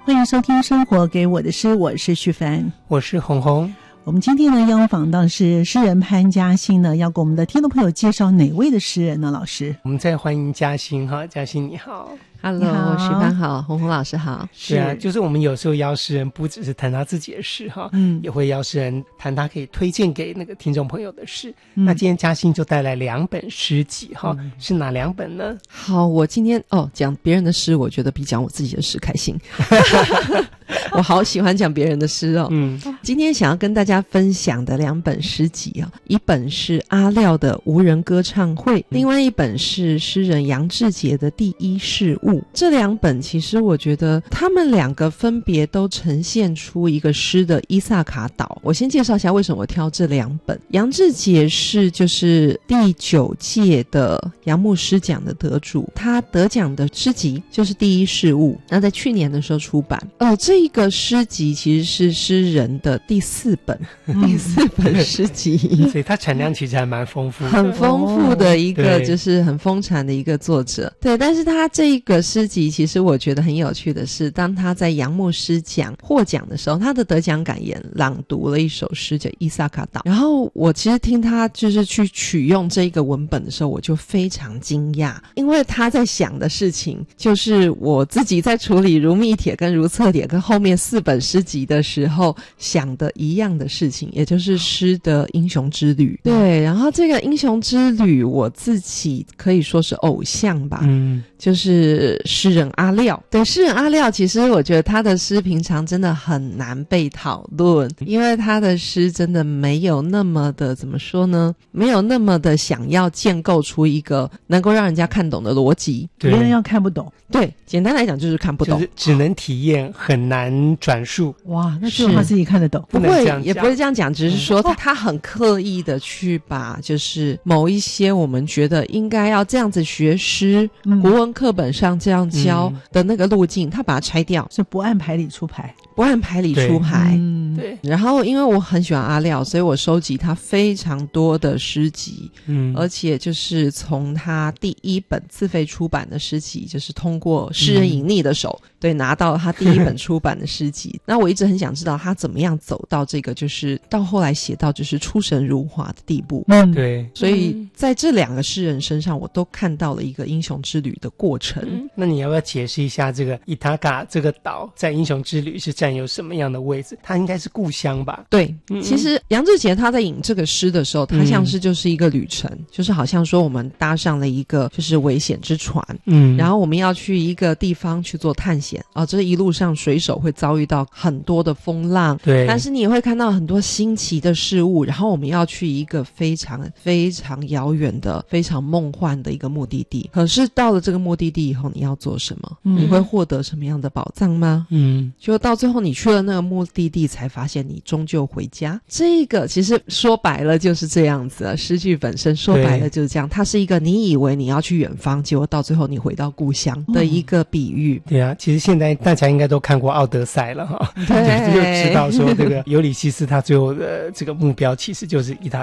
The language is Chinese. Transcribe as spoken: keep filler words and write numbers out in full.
欢迎收听《生活给我的诗》，我是徐凡， 我是红红。 我们今天呢，邀访到是诗人潘嘉欣呢，要给我们的听众朋友介绍哪位的诗人呢？老师， 我们再欢迎嘉欣哈，嘉欣你好。 Hello，徐帆好，红红老师好。 是啊，就是我们有时候邀诗人不只是谈他自己的诗哈，嗯，也会邀诗人谈他可以推荐给那个听众朋友的诗。嗯、那今天嘉欣就带来两本诗集哈、嗯，是哪两本呢？ 好，我今天哦讲别人的诗，我觉得比讲我自己的诗开心。我好喜欢讲别人的诗哦。嗯，今天想要跟大家分享的两本诗集啊，一本是阿廖的《无人歌唱会》，另外一本是诗人杨志杰的《第一事物》。这两本其实我觉得他们两个分别都呈现出一个诗的伊萨卡岛。我先介绍一下为什么我挑这两本。杨志杰是就是第九届的杨牧诗奖的得主，他得奖的诗集就是《第一事物》，那在去年的时候出版。哦，这个诗集其实是诗人的第四本第四本诗集， 所以它产量其实还蛮丰富的， 很丰富的一个、哦、就是很丰产的一个作者。对，但是他这一个诗集其实我觉得很有趣的是，当他在杨牧诗奖获奖的时候，他的得奖感言朗读了一首诗叫《伊萨卡岛》，然后我其实听他就是去取用这个文本的时候，我就非常惊讶，因为他在想的事情就是我自己在处理如密帖跟如册帖跟后面四本诗集的时候想的一样的事情，也就是诗的英雄之旅。对，然后这个英雄之旅我自己可以说是偶像吧，嗯，就是诗人阿廖。对，诗人阿廖其实我觉得他的诗平常真的很难被讨论，因为他的诗真的没有那么的怎么说呢，没有那么的想要建构出一个能够让人家看懂的逻辑， 别人要看不懂。 对，简单来讲就是看不懂， 就是只能体验，很难转述。 哇，那只有他自己看得懂。 不会，也不是这样讲，只是说他、哦、他很刻意的去把就是某一些我们觉得应该要这样子学诗、嗯、国文课本上这样教的那个路径、嗯、他把它拆掉， 是不按牌理出牌， 不按牌理出牌。 嗯， 对。然后因为我很喜欢阿廖，所以我收集他非常多的诗集，嗯，而且就是从他第一本自费出版的诗集，就是通过诗人隐匿的手、嗯、对，拿到他第一本出版的诗集。那我一直很想知道他怎么样走到这个就是到后来写到就是出神入化的地步。 嗯，对。 所以在这两个诗人身上我都看到了一个英雄之旅的过程。 嗯、那你要不要解释一下这个伊塔卡这个岛在英雄之旅是占有什么样的位置？它应该是故乡吧？ 对，嗯、其实杨志杰他在引这个诗的时候，他像是就是一个旅程、嗯、就是好像说我们搭上了一个就是危险之船，嗯，然后我们要去一个地方去做探险啊，这一路上水手会遭遇到很多的风浪， 对， 但是你也会看到很多新奇的事物，然后我们要去一个非常非常遥远的非常梦幻的一个目的地。可是到了这个目的地以后你要做什么、嗯、你会获得什么样的宝藏吗？嗯，就到最后你去了那个目的地才发现你终究回家。这个其实说白了就是这样子啊，诗句本身说白了就是这样，它是一个你以为你要去远方，结果到最后你回到故乡的一个比喻、 嗯、对啊，其实现在大家应该都看过奥德赛了哈，对，就知道说这个尤里西斯他最后的这个目标其实就是伊塔